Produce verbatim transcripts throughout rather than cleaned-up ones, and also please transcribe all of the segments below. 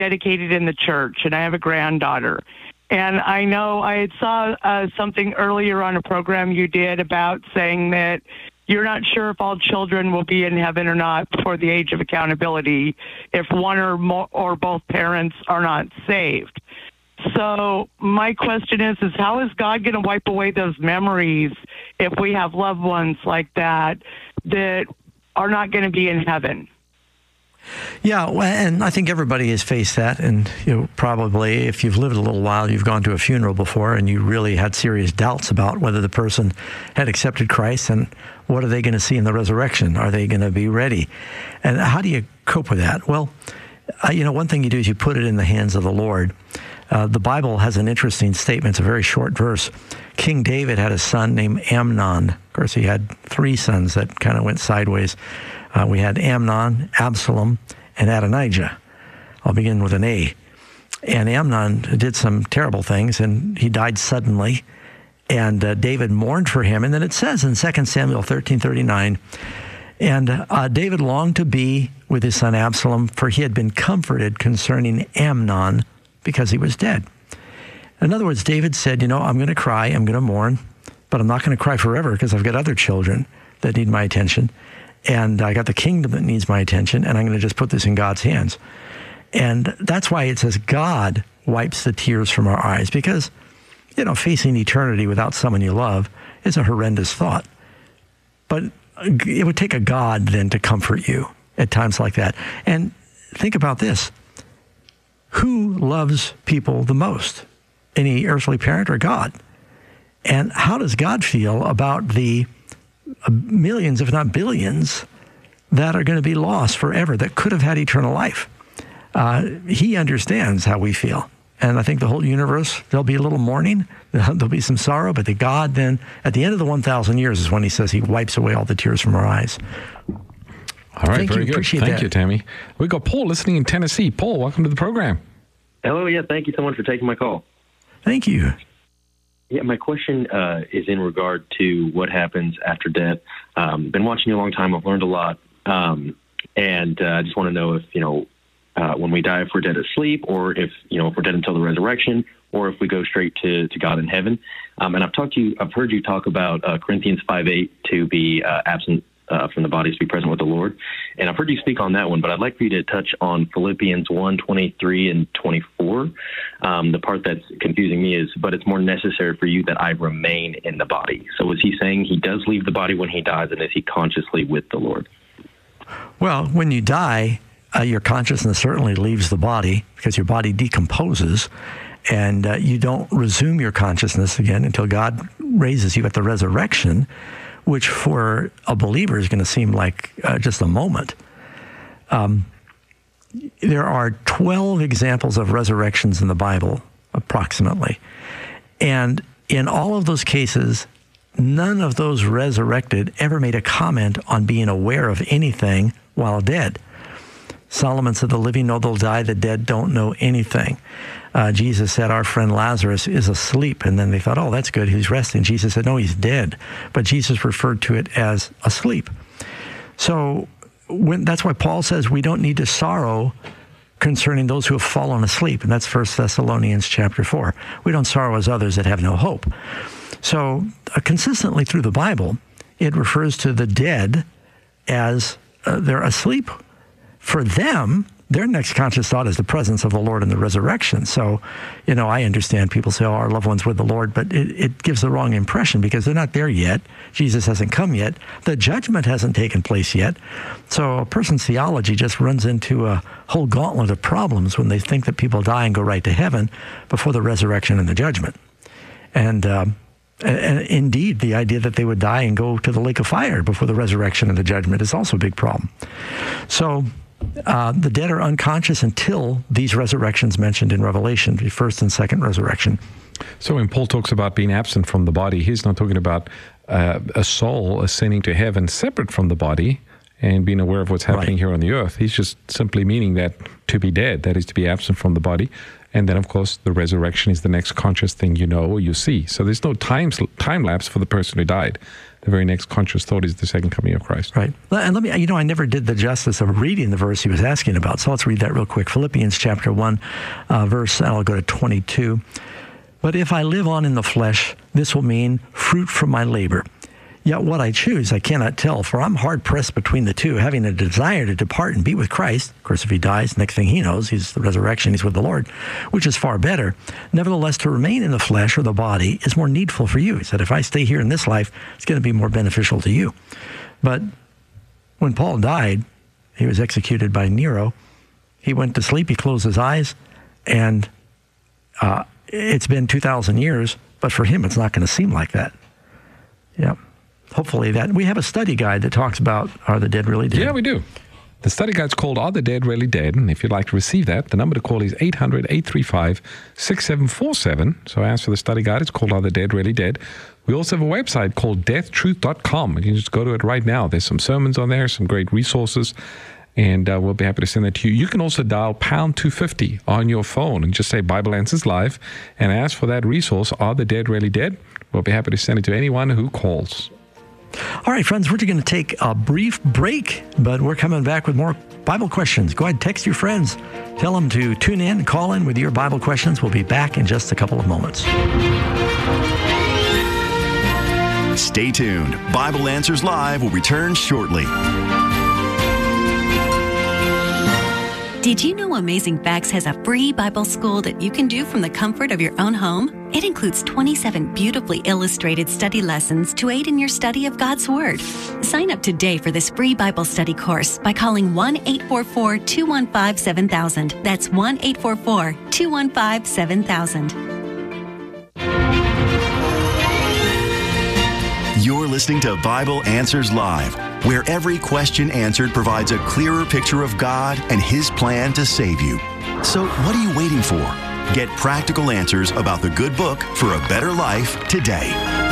dedicated in the church, and I have a granddaughter. And I know I had saw uh, something earlier on a program you did about saying that you're not sure if all children will be in heaven or not before the age of accountability if one or more or both parents are not saved. So my question is, is how is God going to wipe away those memories if we have loved ones like that that are not going to be in heaven? Yeah, and I think everybody has faced that. And you know, probably if you've lived a little while, you've gone to a funeral before and you really had serious doubts about whether the person had accepted Christ and what are they going to see in the resurrection? Are they going to be ready? And how do you cope with that? Well, uh, you know, one thing you do is you put it in the hands of the Lord. Uh, the Bible has an interesting statement. It's a very short verse. King David had a son named Amnon. Of course, he had three sons that kind of went sideways. Uh, we had Amnon, Absalom, and Adonijah. I'll begin with an A. And Amnon did some terrible things, and he died suddenly. And uh, David mourned for him. And then it says in Second Samuel thirteen thirty-nine, and uh, David longed to be with his son Absalom, for he had been comforted concerning Amnon, because he was dead. In other words, David said, you know, I'm going to cry, I'm going to mourn, but I'm not going to cry forever because I've got other children that need my attention. And I got the kingdom that needs my attention, and I'm going to just put this in God's hands. And that's why it says God wipes the tears from our eyes, because, you know, facing eternity without someone you love is a horrendous thought. But it would take a God then to comfort you at times like that. And think about this. Who loves people the most? Any earthly parent or God? And how does God feel about the millions, if not billions, that are going to be lost forever, that could have had eternal life? Uh, he understands how we feel. And I think the whole universe, there'll be a little mourning, there'll be some sorrow, but the God then, at the end of the one thousand years is when he says he wipes away all the tears from our eyes. All right, Thank very you. good. Appreciate Thank that. you, Tammy. We've got Paul listening in Tennessee. Paul, welcome to the program. Hello, yeah, thank you so much for taking my call. Thank you. Yeah, my question uh, is in regard to what happens after death. Um, been watching you a long time. I've learned a lot. Um, and uh, I just want to know if, you know, uh, when we die, if we're dead asleep, or if, you know, if we're dead until the resurrection, or if we go straight to, to God in heaven. Um, and I've talked to you, I've heard you talk about uh, Corinthians five eight to be uh, absent uh, from the body, to be present with the Lord. And I've heard you speak on that one, but I'd like for you to touch on Philippians one twenty-three and twenty-four. Um, the part that's confusing me is, but it's more necessary for you that I remain in the body. So is he saying he does leave the body when he dies, and is he consciously with the Lord? Well, when you die, uh, your consciousness certainly leaves the body because your body decomposes, and uh, you don't resume your consciousness again until God raises you at the resurrection, which for a believer is going to seem like uh, just a moment. Um, there are twelve examples of resurrections in the Bible, approximately. And in all of those cases, none of those resurrected ever made a comment on being aware of anything while dead. Solomon said, the living know they'll die, the dead don't know anything. Uh, Jesus said, our friend Lazarus is asleep. And then they thought, oh, that's good, he's resting. Jesus said, no, he's dead. But Jesus referred to it as asleep. So when, that's why Paul says we don't need to sorrow concerning those who have fallen asleep. And that's First Thessalonians chapter four. We don't sorrow as others that have no hope. So uh, consistently through the Bible, it refers to the dead as uh, they're asleep. For them, their next conscious thought is the presence of the Lord and the resurrection. So, you know, I understand people say, oh, our loved ones with the Lord, but it, it gives the wrong impression because they're not there yet. Jesus hasn't come yet. The judgment hasn't taken place yet. So a person's theology just runs into a whole gauntlet of problems when they think that people die and go right to heaven before the resurrection and the judgment. And, um, and indeed, the idea that they would die and go to the lake of fire before the resurrection and the judgment is also a big problem. So Uh, the dead are unconscious until these resurrections mentioned in Revelation, the first and second resurrection. So when Paul talks about being absent from the body, he's not talking about uh, a soul ascending to heaven separate from the body and being aware of what's happening right here on the earth. He's just simply meaning that to be dead, that is to be absent from the body. And then, of course, the resurrection is the next conscious thing you know or you see. So there's no time, time lapse for the person who died. the very next conscious thought is the second coming of Christ. Right. And let me, you know, I never did the justice of reading the verse he was asking about, so let's read that real quick. Philippians chapter one, uh, verse, and I'll go to twenty-two. But if I live on in the flesh, this will mean fruit from my labor. Yet what I choose, I cannot tell, for I'm hard-pressed between the two, having a desire to depart and be with Christ. Of course, if he dies, next thing he knows, he's the resurrection, he's with the Lord, which is far better. Nevertheless, to remain in the flesh or the body is more needful for you. He said, if I stay here in this life, it's going to be more beneficial to you. But when Paul died, he was executed by Nero. He went to sleep, he closed his eyes, and uh, it's been two thousand years, but for him, it's not going to seem like that. Yeah. Hopefully that. We have a study guide that talks about Are the Dead Really Dead? Yeah, we do. The study guide's called Are the Dead Really Dead? And if you'd like to receive that, the number to call is eight hundred, eight three five, six seven four seven. So ask for the study guide. It's called Are the Dead Really Dead? We also have a website called death truth dot com. You can just go to it right now. There's some sermons on there, some great resources, and uh, we'll be happy to send that to you. You can also dial pound two fifty on your phone and just say Bible Answers Live and ask for that resource, Are the Dead Really Dead? We'll be happy to send it to anyone who calls. All right, friends, we're going to take a brief break, but we're coming back with more Bible questions. Go ahead, text your friends. Tell them to tune in and call in with your Bible questions. We'll be back in just a couple of moments. Stay tuned. Bible Answers Live will return shortly. Did you know Amazing Facts has a free Bible school that you can do from the comfort of your own home? It includes twenty-seven beautifully illustrated study lessons to aid in your study of God's Word. Sign up today for this free Bible study course by calling one eight four four, two one five, seven thousand. That's one eight four four, two one five, seven thousand. You're listening to Bible Answers Live, where every question answered provides a clearer picture of God and His plan to save you. So what are you waiting for? Get practical answers about the good book for a better life today.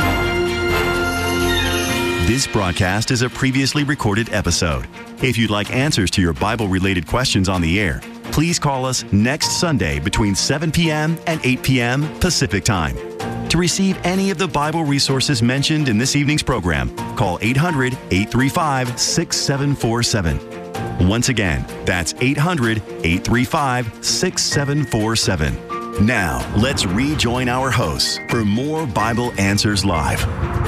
This broadcast is a previously recorded episode. If you'd like answers to your Bible-related questions on the air, please call us next Sunday between seven p.m. and eight p.m. Pacific Time. To receive any of the Bible resources mentioned in this evening's program, call eight hundred, eight three five, six seven four seven. Once again, that's eight hundred, eight three five, six seven four seven. Now, let's rejoin our hosts for more Bible Answers Live.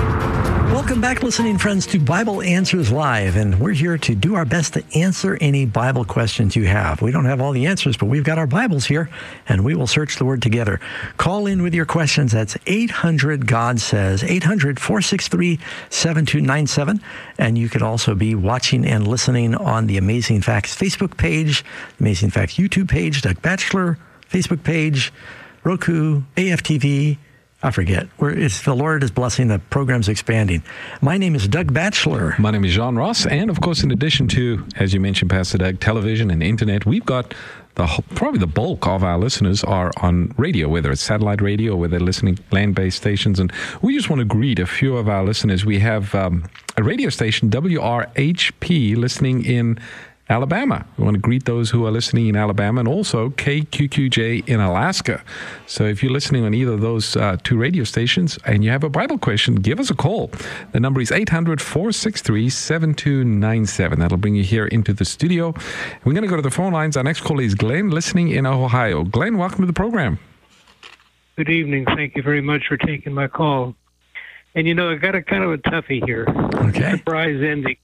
Welcome back, listening friends, to Bible Answers Live, and we're here to do our best to answer any Bible questions you have. We don't have all the answers, but we've got our Bibles here, and we will search the Word together. Call in with your questions. That's eight hundred, God says, eight hundred, four six three, seven two nine seven, and you could also be watching and listening on the Amazing Facts Facebook page, Amazing Facts YouTube page, Doug Batchelor Facebook page, Roku, A F T V, I forget. Where it's the Lord is blessing, the program's expanding. My name is Doug Batchelor. My name is John Ross. And of course, in addition to, as you mentioned, Pastor Doug, television and internet, we've got the probably the bulk of our listeners are on radio, whether it's satellite radio or whether they're listening land-based stations. And we just want to greet a few of our listeners. We have um, a radio station, W R H P, listening in Alabama. We want to greet those who are listening in Alabama, and also K Q Q J in Alaska. So if you're listening on either of those uh, two radio stations and you have a Bible question, give us a call. The number is eight hundred, four six three, seven two nine seven. That'll bring you here into the studio. We're going to go to the phone lines. Our next call is Glenn, listening in Ohio. Glenn, welcome to the program. Good evening. Thank you very much for taking my call. And, you know, I got a kind of a toughie here. Okay. Surprise ending.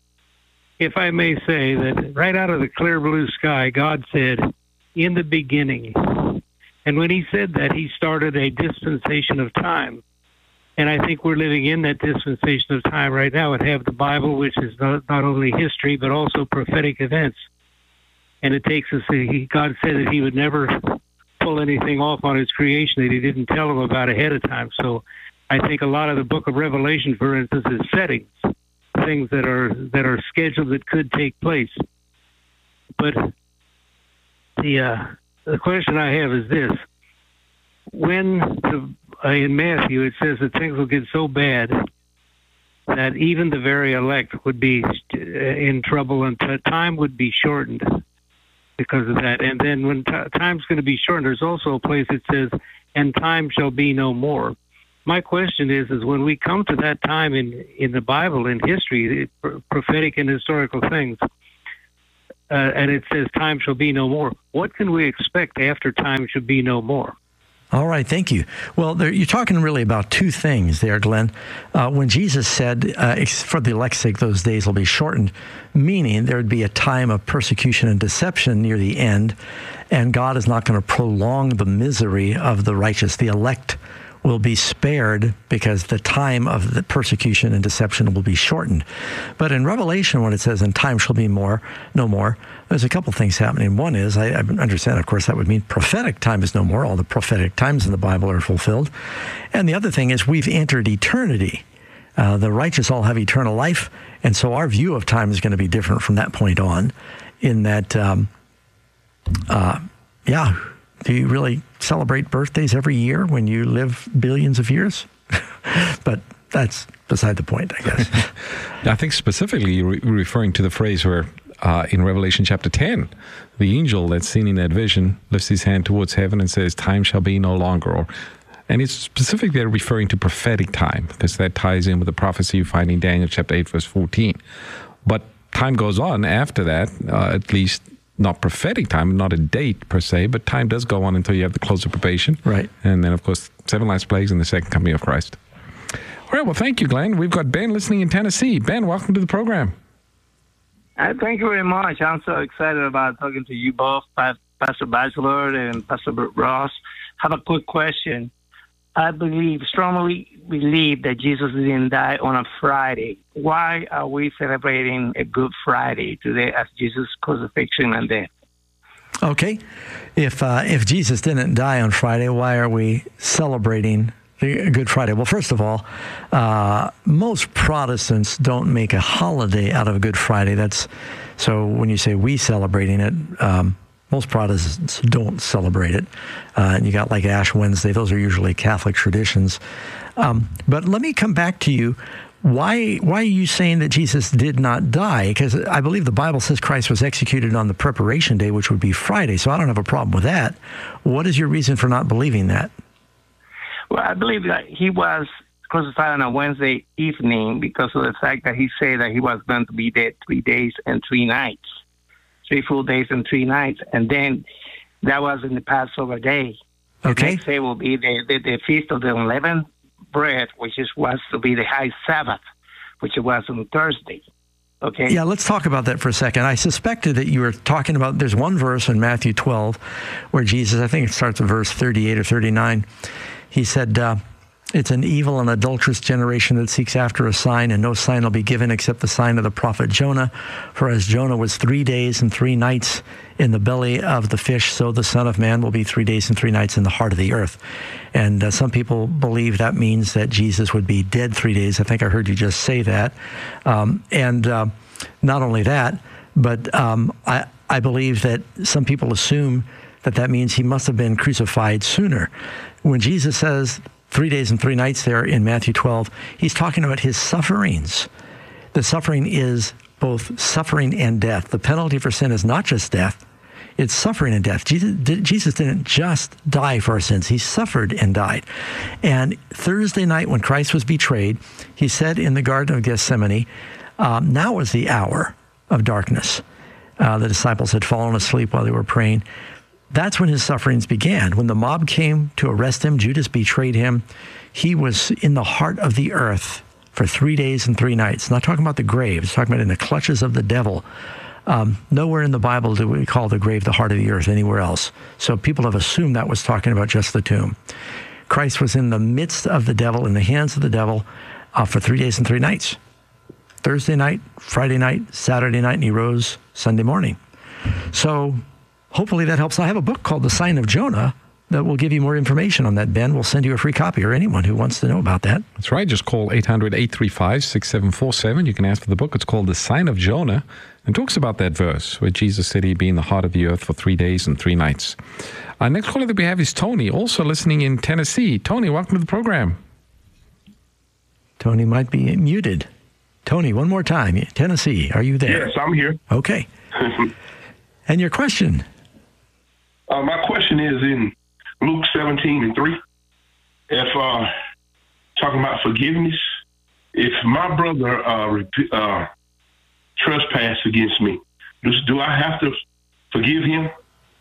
If I may say that right out of the clear blue sky, God said, in the beginning. And when he said that, he started a dispensation of time. And I think we're living in that dispensation of time right now and have the Bible, which is not, not only history, but also prophetic events. And it takes us, he, God said that he would never pull anything off on his creation that he didn't tell them about ahead of time. So I think a lot of the book of Revelation, for instance, is settings. Things that are that are scheduled that could take place. But the uh, the question I have is this: when the, uh, in Matthew it says that things will get so bad that even the very elect would be in trouble and t- time would be shortened because of that. And then when t- time's going to be shortened, there's also a place that says, "And time shall be no more." my question is, is when we come to that time in, in the Bible, in history, prophetic and historical things, uh, and it says time shall be no more, what can we expect after time shall be no more? All right, thank you. Well, there, you're talking really about two things there, Glenn. Uh, when Jesus said, uh, for the elect's sake, those days will be shortened, meaning there would be a time of persecution and deception near the end, and God is not going to prolong the misery of the righteous. The elect will be spared because the time of the persecution and deception will be shortened. But in Revelation, when it says, "And time shall be more, no more," there's a couple things happening. One is, I, I understand, of course, that would mean prophetic time is no more. All the prophetic times in the Bible are fulfilled. And the other thing is we've entered eternity. Uh, the righteous all have eternal life, and so our view of time is going to be different from that point on, in that, um, uh, yeah, do you really celebrate birthdays every year when you live billions of years? But that's beside the point, I guess. I think specifically you're re- referring to the phrase where uh, in Revelation chapter ten, the angel that's seen in that vision lifts his hand towards heaven and says, "Time shall be no longer." Or, and it's specifically there referring to prophetic time, because that ties in with the prophecy you find in Daniel chapter eight, verse fourteen. But time goes on after that, uh, at least not prophetic time, not a date per se, but time does go on until you have the close of probation. Right. And then, of course, seven last plagues and the second coming of Christ. All right, well, thank you, Glenn. We've got Ben listening in Tennessee. Ben, welcome to the program. Uh, thank you very much. I'm so excited about talking to you both, Pastor Batchelor and Pastor Ross. I have a quick question. I believe, strongly believe that Jesus didn't die on a Friday. Why are we celebrating a Good Friday today as Jesus' crucifixion and death? Okay. If uh, if Jesus didn't die on Friday, why are we celebrating the Good Friday? Well, first of all, uh, most Protestants don't make a holiday out of Good Friday. That's so when you say we celebrating it, um, most Protestants don't celebrate it. Uh, and you got like Ash Wednesday. Those are usually Catholic traditions. Um, but let me come back to you. Why, why are you saying that Jesus did not die? Because I believe the Bible says Christ was executed on the preparation day, which would be Friday. So I don't have a problem with that. What is your reason for not believing that? Well, I believe that he was crucified on a Wednesday evening because of the fact that he said that he was going to be dead three days and three nights. Three full days and three nights. And then that was in the Passover day. Okay. The next day will be the, the, the Feast of the Unleavened Bread, which is was to be the High Sabbath, which it was on Thursday. Okay? Yeah, let's talk about that for a second. I suspected that you were talking about, there's one verse in Matthew twelve where Jesus, I think it starts at verse thirty-eight or thirty-nine, he said, uh, "It's an evil and adulterous generation that seeks after a sign, and no sign will be given except the sign of the prophet Jonah. For as Jonah was three days and three nights in the belly of the fish, so the Son of Man will be three days and three nights in the heart of the earth." And uh, some people believe that means that Jesus would be dead three days. I think I heard you just say that. Um, and uh, not only that, but um, I, I believe that some people assume that that means he must have been crucified sooner. When Jesus says three days and three nights there in Matthew twelve, he's talking about his sufferings. The suffering is both suffering and death. The penalty for sin is not just death, it's suffering and death. Jesus, Jesus didn't just die for our sins. He suffered and died. And Thursday night when Christ was betrayed, he said in the Garden of Gethsemane, um, now is the hour of darkness. Uh, the disciples had fallen asleep while they were praying. That's when his sufferings began. When the mob came to arrest him, Judas betrayed him. He was in the heart of the earth for three days and three nights. Not talking about the grave. It's talking about in the clutches of the devil. Um, nowhere in the Bible do we call the grave the heart of the earth anywhere else. So people have assumed that was talking about just the tomb. Christ was in the midst of the devil, in the hands of the devil, uh, for three days and three nights. Thursday night, Friday night, Saturday night, and he rose Sunday morning. So hopefully that helps. I have a book called The Sign of Jonah that will give you more information on that, Ben. We'll send you a free copy, or anyone who wants to know about that. That's right. Just call eight hundred, eight three five, six seven four seven. You can ask for the book. It's called The Sign of Jonah, and talks about that verse where Jesus said he'd be in the heart of the earth for three days and three nights. Our next caller that we have is Tony, also listening in Tennessee. Tony, welcome to the program. Tony might be muted. Tony, one more time. Tennessee, are you there? Yes, I'm here. Okay. And your question? Uh, my question is in Luke seventeen and three. If uh, talking about forgiveness. If my brother uh, rep- uh, trespass against me, do, do I have to forgive him?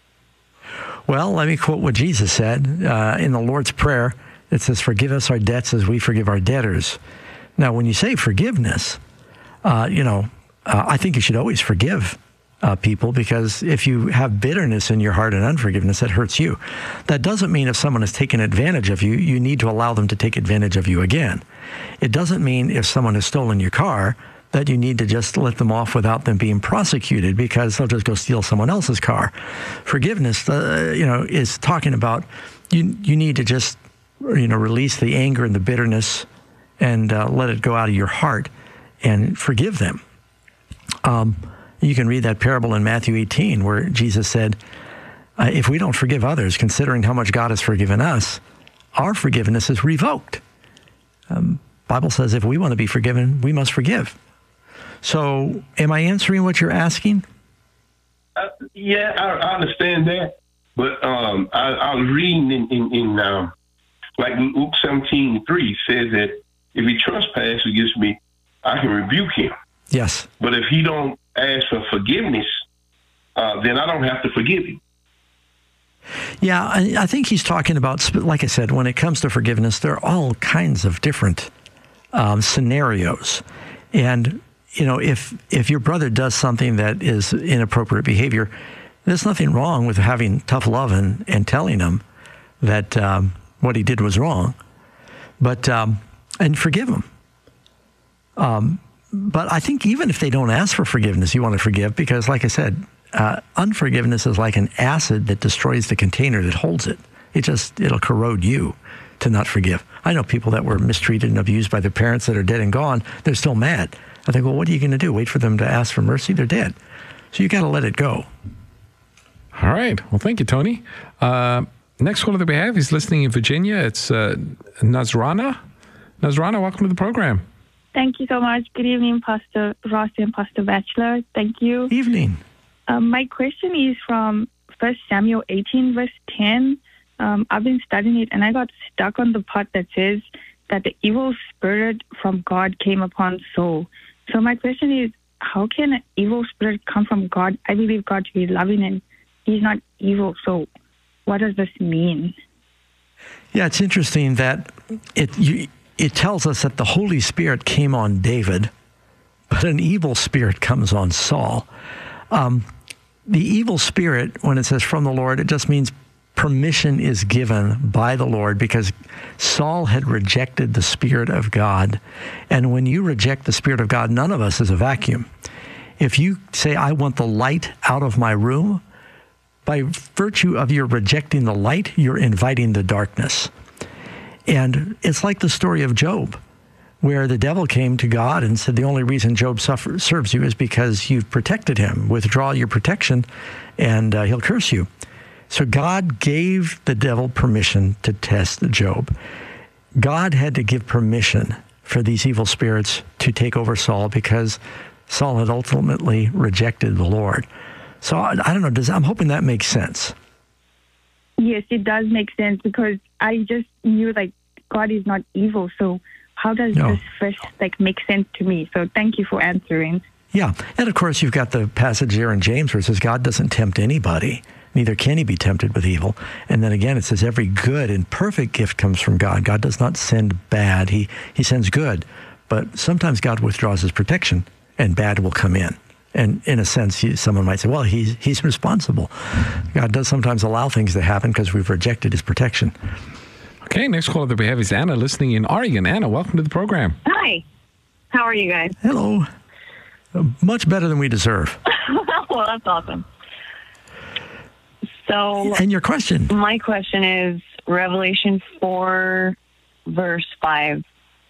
Well, let me quote what Jesus said uh, in the Lord's Prayer. It says, forgive us our debts as we forgive our debtors. Now, when you say forgiveness, uh, you know, uh, I think you should always forgive uh, people, because if you have bitterness in your heart and unforgiveness, that hurts you. That doesn't mean if someone has taken advantage of you, you need to allow them to take advantage of you again. It doesn't mean if someone has stolen your car that you need to just let them off without them being prosecuted, because they'll just go steal someone else's car. Forgiveness, uh, you know, is talking about you. You need to just, you know, release the anger and the bitterness, and uh, let it go out of your heart, and forgive them. Um, you can read that parable in Matthew eighteen, where Jesus said, uh, "If we don't forgive others, considering how much God has forgiven us, our forgiveness is revoked." Um, Bible says if we want to be forgiven, we must forgive. So, am I answering what you're asking? Uh, yeah, I, I understand that, but um, I, I was reading in, in, in um, like Luke seventeen three says that if he trespasses against me, I can rebuke him. Yes. But if he don't ask for forgiveness, uh, then I don't have to forgive him. Yeah, I, I think he's talking about, like I said, when it comes to forgiveness, there are all kinds of different um, scenarios. And you know, if if your brother does something that is inappropriate behavior, there's nothing wrong with having tough love and, and telling him that um, what he did was wrong, but um, and forgive him. Um, but I think even if they don't ask for forgiveness, you want to forgive, because, like I said, uh, unforgiveness is like an acid that destroys the container that holds it. It just it'll corrode you to not forgive. I know people that were mistreated and abused by their parents that are dead and gone. They're still mad. I think, well, what are you going to do? Wait for them to ask for mercy? They're dead. So you got to let it go. All right. Well, thank you, Tony. Uh, next caller that we have is listening in Virginia. It's uh, Nazrana. Nazrana, welcome to the program. Thank you so much. Good evening, Pastor Ross and Pastor Batchelor. Thank you. Evening. Um, my question is from First Samuel eighteen, verse ten. Um, I've been studying it, and I got stuck on the part that says that the evil spirit from God came upon Saul. So my question is, how can an evil spirit come from God? I believe God to be loving, and he's not evil. So what does this mean? Yeah, it's interesting that it you, it tells us that the Holy Spirit came on David, but an evil spirit comes on Saul. Um, the evil spirit, when it says from the Lord, it just means permission is given by the Lord, because Saul had rejected the Spirit of God. And when you reject the Spirit of God, none of us is a vacuum. If you say, I want the light out of my room, by virtue of your rejecting the light, you're inviting the darkness. And it's like the story of Job, where the devil came to God and said, the only reason Job suffer, serves you is because you've protected him. Withdraw your protection and uh, he'll curse you. So God gave the devil permission to test Job. God had to give permission for these evil spirits to take over Saul, because Saul had ultimately rejected the Lord. So I, I don't know, does, I'm hoping that makes sense. Yes, it does make sense, because I just knew, like, God is not evil. So how does No. this first, like, make sense to me? So thank you for answering. Yeah, and of course you've got the passage there in James where it says God doesn't tempt anybody, neither can he be tempted with evil. And then again it says every good and perfect gift comes from God. God does not send bad, he, he sends good. But sometimes God withdraws his protection and bad will come in. And in a sense, he, someone might say, well, he's, he's responsible. God does sometimes allow things to happen because we've rejected his protection. Okay, next caller that we have is Anna, listening in Oregon. Anna, welcome to the program. Hi. How are you guys? Hello. Uh, much better than we deserve. Well, that's awesome. So, and your question? My question is Revelation four, verse five.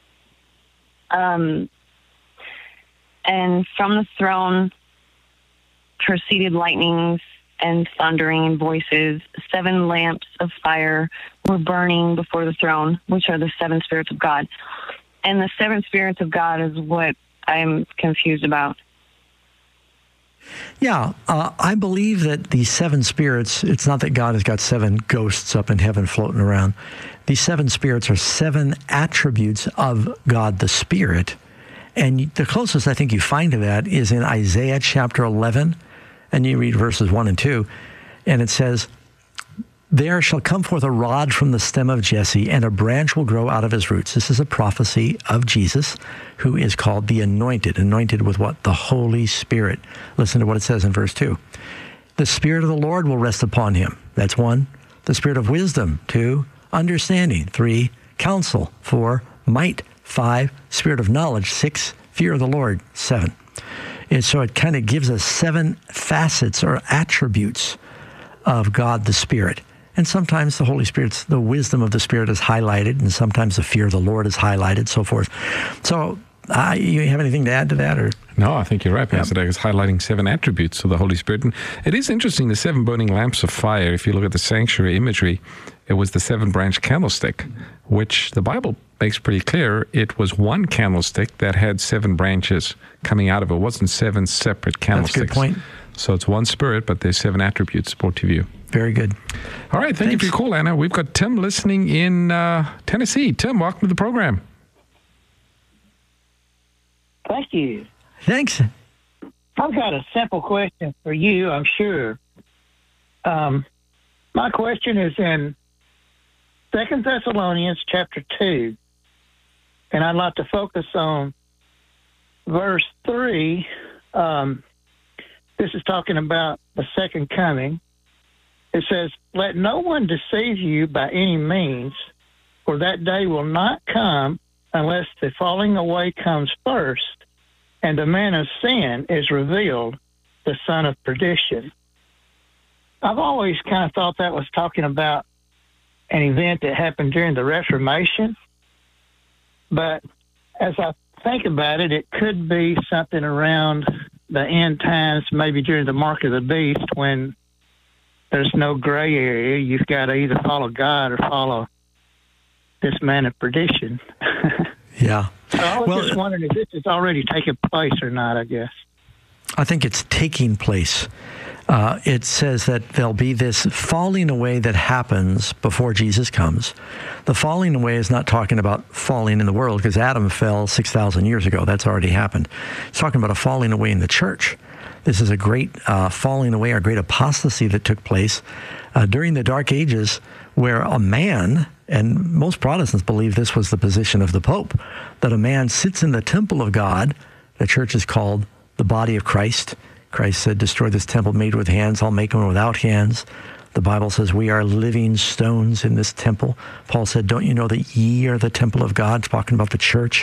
Um, and from the throne proceeded lightnings and thundering voices. Seven lamps of fire were burning before the throne, which are the seven spirits of God. And the seven spirits of God is what I'm confused about. Yeah, uh, I believe that these seven spirits, it's not that God has got seven ghosts up in heaven floating around. These seven spirits are seven attributes of God the Spirit. And the closest I think you find to that is in Isaiah chapter eleven. And you read verses one and two. And it says, there shall come forth a rod from the stem of Jesse, and a branch will grow out of his roots. This is a prophecy of Jesus, who is called the Anointed. Anointed with what? The Holy Spirit. Listen to what it says in verse two. The Spirit of the Lord will rest upon him. That's one. The Spirit of wisdom. Two. Understanding. Three. Counsel. Four. Might. Five. Spirit of knowledge. Six. Fear of the Lord. Seven. And so it kind of gives us seven facets or attributes of God the Spirit. And sometimes the Holy Spirit's, the wisdom of the Spirit is highlighted, and sometimes the fear of the Lord is highlighted, so forth. So, uh, you have anything to add to that? Or No, I think you're right, Pastor Doug. It's highlighting seven attributes of the Holy Spirit. And it is interesting, the seven burning lamps of fire, if you look at the sanctuary imagery, it was the seven-branch candlestick, which the Bible makes pretty clear it was one candlestick that had seven branches coming out of it. It wasn't seven separate candlesticks. That's a good point. So it's one spirit, but there's seven attributes brought to view. Very good. All right, thank Thanks. you for your call, Anna. We've got Tim listening in uh, Tennessee. Tim, welcome to the program. Thank you. Thanks. I've got a simple question for you, I'm sure. Um, my question is in Second Thessalonians chapter two, and I'd like to focus on verse three. Um, this is talking about the second coming. It says, let no one deceive you by any means, for that day will not come unless the falling away comes first, and the man of sin is revealed, the son of perdition. I've always kind of thought that was talking about an event that happened during the Reformation. But as I think about it, it could be something around the end times, maybe during the mark of the beast, when there's no gray area. You've got to either follow God or follow this man of perdition. Yeah. So I was well, just wondering if this has already taken place or not, I guess. I think it's taking place. Uh, it says that there'll be this falling away that happens before Jesus comes. The falling away is not talking about falling in the world, because Adam fell six thousand years ago. That's already happened. It's talking about a falling away in the church. This is a great uh, falling away, a great apostasy that took place uh, during the Dark Ages, where a man, and most Protestants believe this was the position of the Pope, that a man sits in the temple of God. The church is called the body of Christ. Christ said, destroy this temple made with hands, I'll make one without hands. The Bible says we are living stones in this temple. Paul said, don't you know that ye are the temple of God, talking about the church.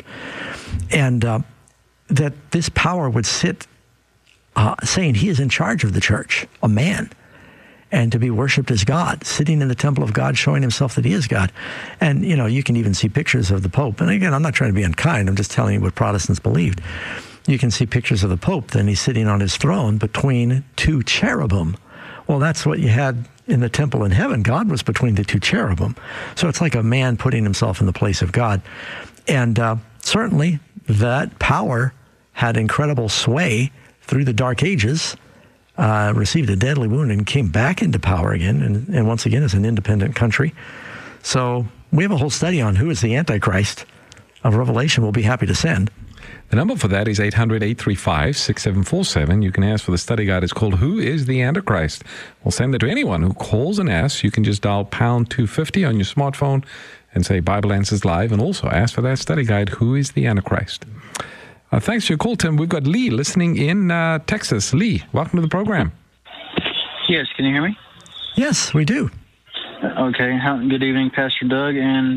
And uh, that this power would sit uh, saying he is in charge of the church, a man, and to be worshipped as God, sitting in the temple of God, showing himself that he is God. And, you know, you can even see pictures of the Pope. And again, I'm not trying to be unkind. I'm just telling you what Protestants believed. You can see pictures of the Pope, then he's sitting on his throne between two cherubim. Well, that's what you had in the temple in heaven. God was between the two cherubim. So it's like a man putting himself in the place of God. And uh, certainly that power had incredible sway through the Dark Ages, uh, received a deadly wound, and came back into power again, and, and once again is an independent country. So we have a whole study on who is the Antichrist of Revelation we'll be happy to send. The number for that is eight hundred, eight three five, six seven four seven. You can ask for the study guide. It's called Who is the Antichrist? We'll send it to anyone who calls and asks. You can just dial pound two fifty on your smartphone and say Bible Answers Live, and also ask for that study guide, Who is the Antichrist? Uh, thanks for your call, Tim. We've got Lee listening in uh, Texas. Lee, welcome to the program. Yes, can you hear me? Yes, we do. Okay. How, good evening, Pastor Doug and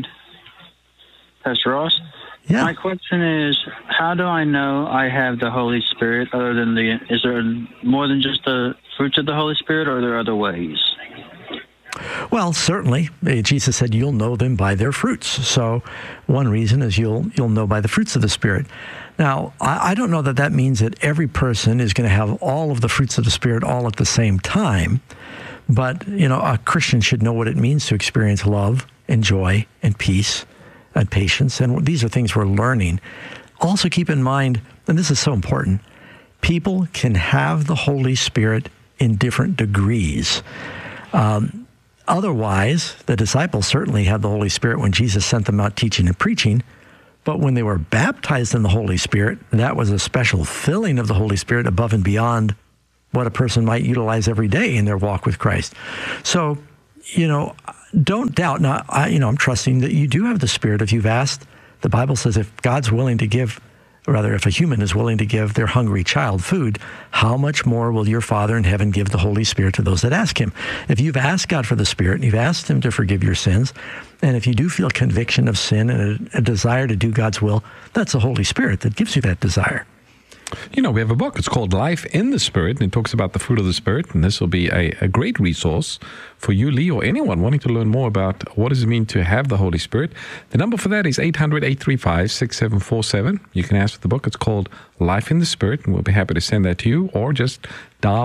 Pastor Ross. Yeah. My question is, how do I know I have the Holy Spirit other than the, is there more than just the fruits of the Holy Spirit, or are there other ways? Well, certainly. Jesus said you'll know them by their fruits. So one reason is you'll you'll know by the fruits of the Spirit. Now, I, I don't know that that means that every person is going to have all of the fruits of the Spirit all at the same time. But, you know, a Christian should know what it means to experience love and joy and peace and patience. And these are things we're learning. Also keep in mind, and this is so important, people can have the Holy Spirit in different degrees. Um, otherwise, the disciples certainly had the Holy Spirit when Jesus sent them out teaching and preaching. But when they were baptized in the Holy Spirit, that was a special filling of the Holy Spirit above and beyond what a person might utilize every day in their walk with Christ. So, you know, don't doubt. Now, I, you know, I'm trusting that you do have the Spirit if you've asked. The Bible says if God's willing to give, or rather, if a human is willing to give their hungry child food, how much more will your Father in heaven give the Holy Spirit to those that ask him? If you've asked God for the Spirit and you've asked him to forgive your sins, and if you do feel conviction of sin and a, a desire to do God's will, that's the Holy Spirit that gives you that desire. You know, we have a book. It's called Life in the Spirit, and it talks about the fruit of the Spirit. And this will be a, a great resource for you, Lee, or anyone wanting to learn more about what does it mean to have the Holy Spirit. The number for that is eight hundred, eight three five, six seven four seven. You can ask for the book. It's called Life in the Spirit, and we'll be happy to send that to you, or just dial